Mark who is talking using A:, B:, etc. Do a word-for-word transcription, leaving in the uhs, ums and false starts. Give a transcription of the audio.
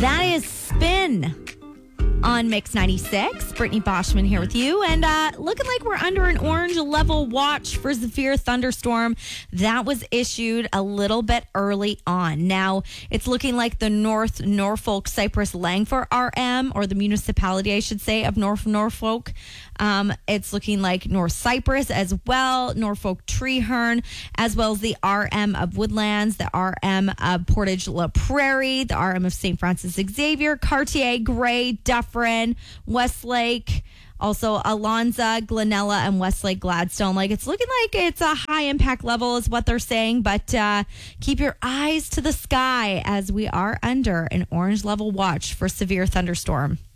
A: That is Spin on Mix ninety-six. Brittany Boschman here with you. And uh, looking like we're under an orange level watch for severe thunderstorm. That was issued a little bit early on. Now, it's looking like the North Norfolk Cypress Langford R M, or the municipality, I should say, of North Norfolk. Um, it's looking like North Cypress as well, Norfolk Treeherne, as well as the R M of Woodlands, the R M of Portage La Prairie, the R M of Saint Francis Xavier, Cartier, Gray, Dufferin, Westlake, also Alonza, Glenella, and Westlake Gladstone. Like, it's looking like it's a high impact level is what they're saying, but uh, keep your eyes to the sky as we are under an orange level watch for severe thunderstorm.